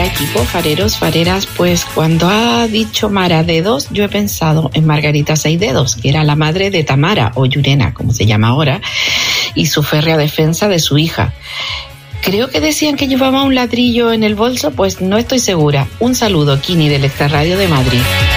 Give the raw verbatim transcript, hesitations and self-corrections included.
equipo, fareros, fareras, pues cuando ha dicho Mara Dedos, yo he pensado en Margarita Seidedos, que era la madre de Tamara, o Yurena, como se llama ahora, y su férrea defensa de su hija. Creo que decían que llevaba un ladrillo en el bolso, pues no estoy segura. Un saludo, Kini, del Extra Radio de Madrid.